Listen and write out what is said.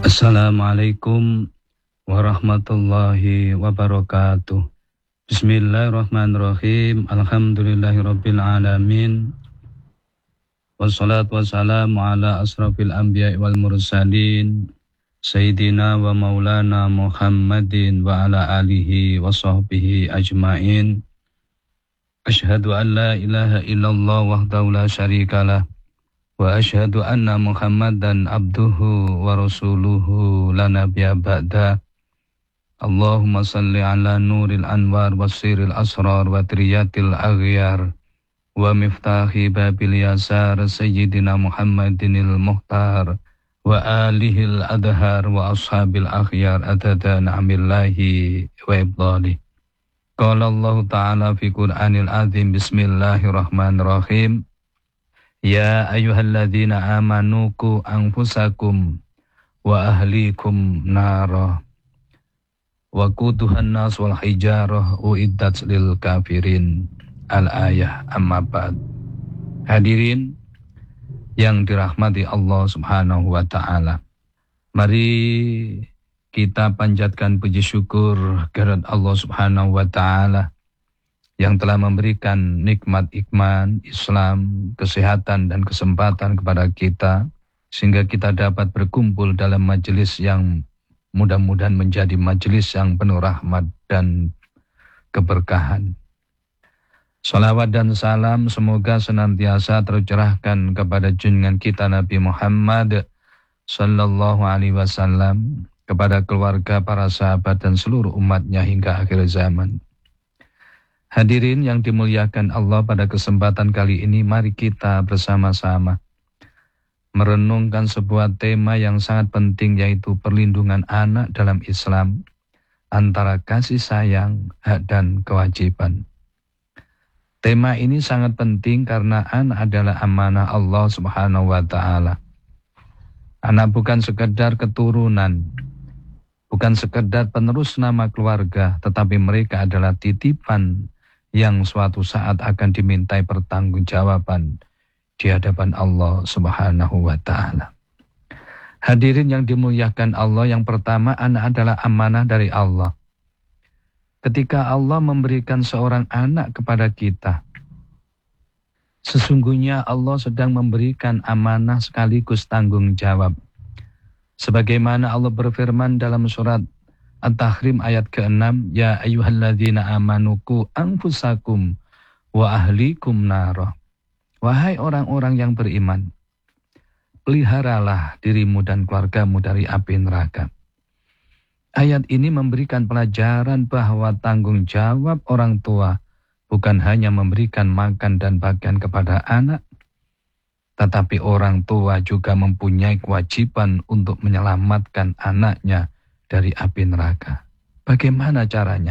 Assalamualaikum warahmatullahi wabarakatuh. Bismillahirrahmanirrahim. Alhamdulillahirabbil alamin. Wassalatu wassalamu ala asrafil anbiya'i wal mursalin Sayyidina wa maulana Muhammadin wa ala alihi wa sahbihi ajmain. Asyhadu an la ilaha illallah wahdahu la syarikalah wa asyhadu anna Muhammadan abduhu wa rasuluhu la nabiyya ba'da. Allahumma salli ala nuril anwar wasiril asrar wa triyatil aghyar wa miftahi babil yasar sayyidina Muhammadinil muhtar wa alihil adhar wa ashabil akhyar adada na'amillahi wa ibdalih. Qala Allah ta'ala fi Qur'anil azim, bismillahirrahmanirrahim. Ya ayyuhalladzina amanu qu anfusakum wa ahlikum nara wa quduhan nas wal hijarah uiddat lil kafirin. Al-ayah, amma ba'd. Hadirin yang dirahmati Allah Subhanahu wa taala. Mari kita panjatkan puji syukur kehadirat Allah Subhanahu wa taala yang telah memberikan nikmat iman, Islam, kesehatan dan kesempatan kepada kita, sehingga kita dapat berkumpul dalam majelis yang mudah-mudahan menjadi majelis yang penuh rahmat dan keberkahan. Salawat dan salam semoga senantiasa tercurahkan kepada junjungan kita Nabi Muhammad sallallahu alaihi wasallam, kepada keluarga, para sahabat dan seluruh umatnya hingga akhir zaman. Hadirin yang dimuliakan Allah, pada kesempatan kali ini mari kita bersama-sama merenungkan sebuah tema yang sangat penting, yaitu perlindungan anak dalam Islam antara kasih sayang, hak dan kewajiban. Tema ini sangat penting karena anak adalah amanah Allah Subhanahu wa taala. Anak bukan sekedar keturunan, bukan sekedar penerus nama keluarga, tetapi mereka adalah titipan yang suatu saat akan dimintai pertanggungjawaban di hadapan Allah Subhanahu wa taala. Hadirin yang dimuliakan Allah, yang pertama, anak adalah amanah dari Allah. Ketika Allah memberikan seorang anak kepada kita, sesungguhnya Allah sedang memberikan amanah sekaligus tanggung jawab. Sebagaimana Allah berfirman dalam surat At-Tahrim ayat ke-6, ya ayyuhalladzina amanu qu anfusakum wa ahlikum nara. Wahai orang-orang yang beriman, peliharalah dirimu dan keluargamu dari api neraka. Ayat ini memberikan pelajaran bahwa tanggung jawab orang tua bukan hanya memberikan makan dan pakaian kepada anak, tetapi orang tua juga mempunyai kewajiban untuk menyelamatkan anaknya dari api neraka. Bagaimana caranya?